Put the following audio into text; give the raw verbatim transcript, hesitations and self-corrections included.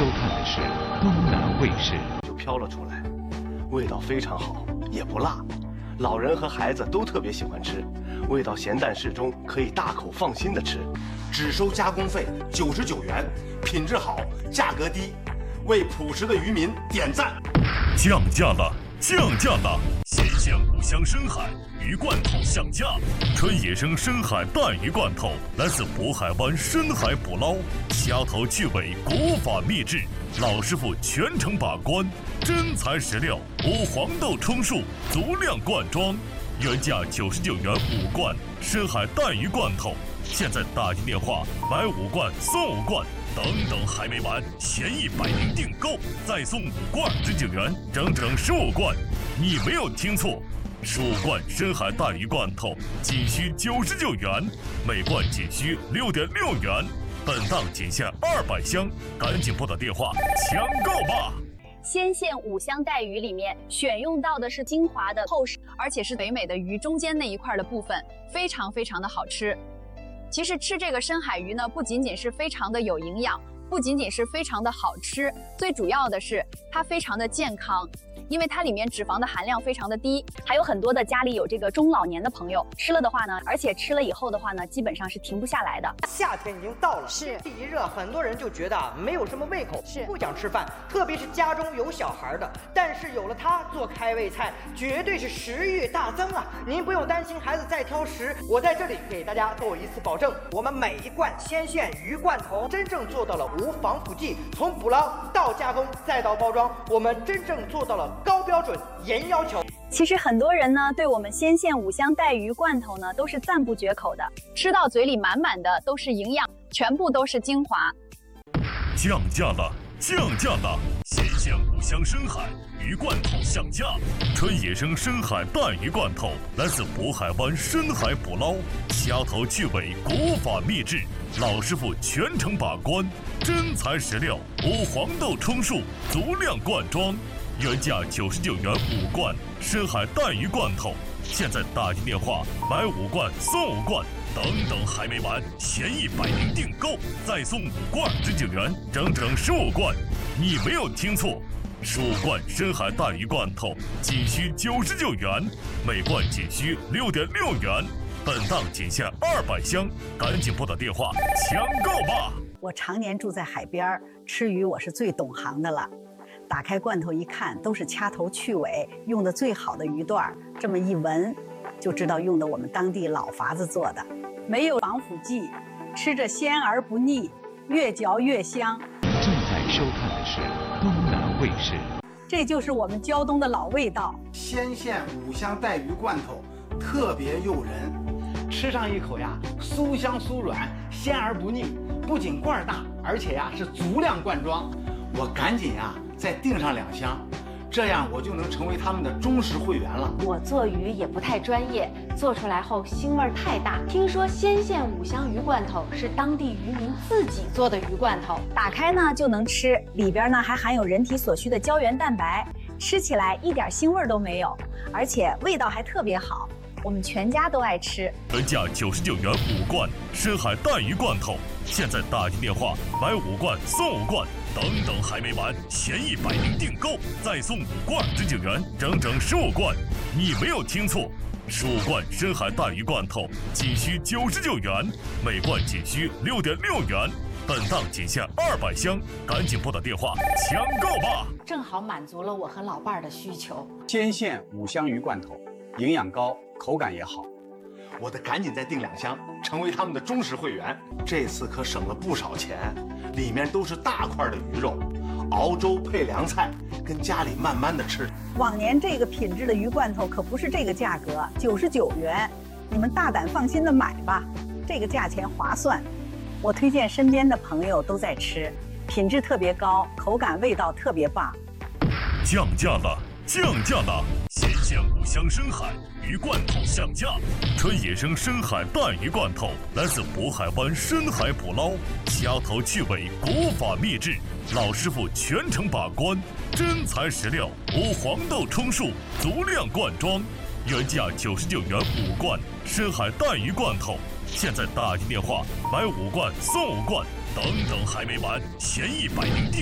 看的是东南卫视。 就飘了出来，味道非常好，也不辣，老人和孩子都特别喜欢吃，味道咸淡适中，可以大口放心的吃。 只收加工费九十九元，品质好，价格低，为朴实的渔民点赞。 降价了，降价了！鲜鲜五香深海鱼罐头降价，纯野生深海带鱼罐头，来自渤海湾深海捕捞，虾头去尾，国法秘制，老师傅全程把关，真材实料，无黄豆充数，足量灌装，原价九十九元五罐深海带鱼罐头，现在打进电话买五罐送五罐。等等还没完，前一百名订购再送五罐十九元，整整十五罐，你没有听错，十五罐深海带鱼罐头仅需九十九元，每罐仅需六点六元，本档仅限二百箱，赶紧拨打电话抢购吧！ 鲜馅五香带鱼里面选用到的是精华的厚实，而且是美美的鱼中间那一块的部分，非常非常的好吃。其实吃这个深海鱼呢，不仅仅是非常的有营养，不仅仅是非常的好吃，最主要的是它非常的健康，因为它里面脂肪的含量非常的低。还有很多的家里有这个中老年的朋友吃了的话呢，而且吃了以后的话呢，基本上是停不下来的。 夏天已经到了， 是天气一热，很多人就觉得没有什么胃口， 是不想吃饭，特别是家中有小孩的。但是有了它做开胃菜，绝对是食欲大增啊！您不用担心孩子再挑食，我在这里给大家做一次保证，我们每一罐鲜馅鱼罐头真正做到了无防腐剂，从捕捞到加工再到包装，我们真正做到了高标准、严要求。 其实很多人呢，对我们鲜馅五香带鱼罐头呢，都是赞不绝口的，吃到嘴里满满的都是营养，全部都是精华。 降价了，降价了！鲜馅五香深海鱼罐头降价，纯野生深海带鱼罐头，来自渤海湾深海捕捞，虾头去尾，国法秘制，老师傅全程把关，真材实料，无黄豆充数，足量灌装。原价九十九元五罐深海带鱼罐头，现在打进电话买五罐送五罐，等等还没完，前一百名订购再送五罐十九元，整整十五罐，你没有听错，十五罐深海带鱼罐头仅需九十九元，每罐仅需六点六元，本档仅限二百箱，赶紧拨打电话抢购吧！ 我常年住在海边，吃鱼我是最懂行的了。打开罐头一看，都是掐头去尾，用的最好的鱼段，这么一闻，就知道用的我们当地老法子做的，没有防腐剂，吃着鲜而不腻，越嚼越香。 正在收看的是东南卫视。 这就是我们胶东的老味道。 鲜馅五香带鱼罐头特别诱人，吃上一口呀，酥香酥软，鲜而不腻。不仅罐大，而且呀是足量灌装。我赶紧呀再订上两箱，这样我就能成为他们的忠实会员了。 我做鱼也不太专业，做出来后腥味太大。听说鲜馅五香鱼罐头是当地渔民自己做的鱼罐头， 打开呢就能吃，里边呢还含有人体所需的胶原蛋白，吃起来一点腥味都没有，而且味道还特别好，我们全家都爱吃。 原价九十九元五罐深海带鱼罐头，现在打进电话买五罐送五罐，等等还没完，前一百名订购再送五罐十九元，整整十五罐，你没有听错，十五罐深海带鱼罐头仅需九十九元，每罐仅需六点六元，本档仅限二百箱，赶紧拨打电话抢购吧！ 正好满足了我和老伴儿的需求。 鲜馅五香鱼罐头，营养高，口感也好。 我得赶紧再订两箱，成为他们的忠实会员。这次可省了不少钱，里面都是大块的鱼肉，熬粥配凉菜，跟家里慢慢的吃。 往年这个品质的鱼罐头可不是这个价格，九十九元，你们大胆放心的买吧，这个价钱划算。我推荐身边的朋友都在吃，品质特别高，口感味道特别棒。 降价了，降价了！鲜馅五香深海鱼罐头降价，纯野生深海带鱼罐头，来自渤海湾深海捕捞，虾头去尾，国法秘制，老师傅全程把关，真材实料，无黄豆充数，足量灌装。原价九十九元五罐深海带鱼罐头，现在打进电话买五罐送五罐，等等还没完，前一百名订